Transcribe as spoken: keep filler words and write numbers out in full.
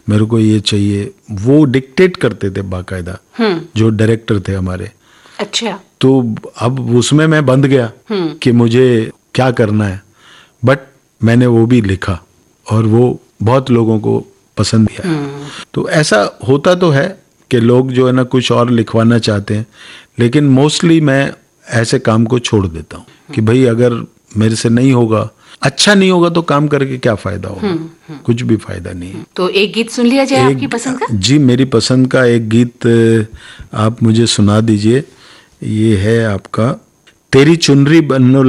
मेरे को ये चाहिए, वो डिक्टेट करते थे बाकायदा, जो डायरेक्टर थे हमारे। अच्छा। तो अब उसमें मैं बंध गया कि मुझे क्या करना है, बट मैंने वो भी लिखा और वो बहुत लोगों को पसंद किया। तो ऐसा होता तो है कि लोग जो है ना कुछ और लिखवाना चाहते हैं, लेकिन मोस्टली मैं ऐसे काम को छोड़ देता हूँ कि भाई अगर मेरे से नहीं होगा, अच्छा नहीं होगा, तो काम करके क्या फायदा होगा, कुछ भी फायदा नहीं है। तो एक गीत सुन लिया जाए आपकी पसंद का। जी, मेरी पसंद का एक गीत आप मुझे सुना दीजिए। ये है आपका तेरी चुनरी बनो